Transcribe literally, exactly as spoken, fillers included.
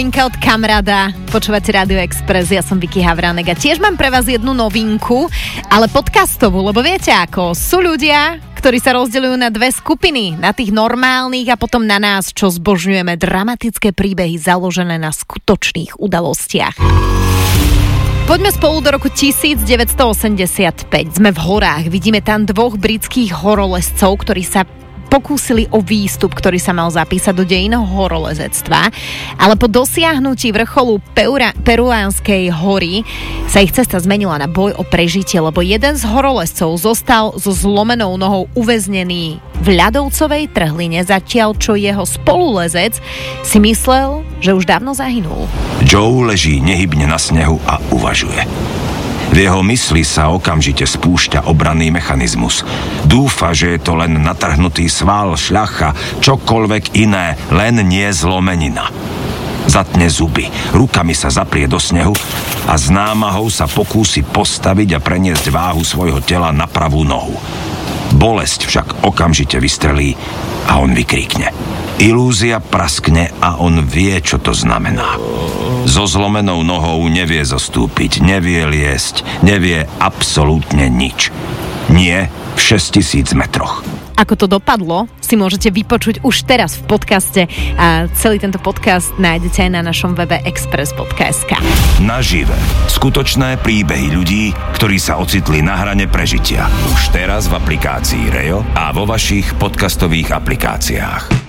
Od Kamrada, počúvate Rádio Express, ja som Vicky Havránek a tiež mám pre vás jednu novinku, ale podcastovú, lebo viete ako, sú ľudia, ktorí sa rozdeľujú na dve skupiny, na tých normálnych a potom na nás, čo zbožňujeme dramatické príbehy založené na skutočných udalostiach. Poďme spolu do roku devätnásťstoosemdesiatpäť. Sme v horách, vidíme tam dvoch britských horolezcov, ktorí sa pokúsili o výstup, ktorý sa mal zapísať do dejín horolezectva, ale po dosiahnutí vrcholu Peura, Peruánskej hory sa ich cesta zmenila na boj o prežitie, lebo jeden z horolezcov zostal so zlomenou nohou uväznený v ľadovcovej trhline, zatiaľ čo jeho spolulezec si myslel, že už dávno zahynul. Joe leží nehybne na snehu a uvažuje. V jeho mysli sa okamžite spúšťa obranný mechanizmus. Dúfa, že je to len natrhnutý sval, šľacha, čokoľvek iné, len nie zlomenina. Zatne zuby, rukami sa zaprie do snehu a s námahou sa pokúsi postaviť a preniesť váhu svojho tela na pravú nohu. Bolesť však okamžite vystrelí a on vykríkne. Ilúzia praskne a on vie, čo to znamená. So zlomenou nohou nevie zostúpiť, nevie liesť, nevie absolútne nič. Nie v šesťtisíc metroch. Ako to dopadlo, si môžete vypočuť už teraz v podcaste a celý tento podcast nájdete aj na našom webe express bodka es ká. Nažive. Skutočné príbehy ľudí, ktorí sa ocitli na hrane prežitia. Už teraz v aplikácii Rejo a vo vašich podcastových aplikáciách.